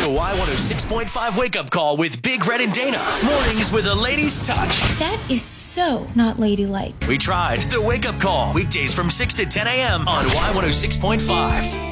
Y106.5 Wake Up Call with Big Red and Dana. Mornings with a lady's touch. That is so not ladylike. We tried. The Wake Up Call. Weekdays from 6 to 10 a.m. on Y106.5.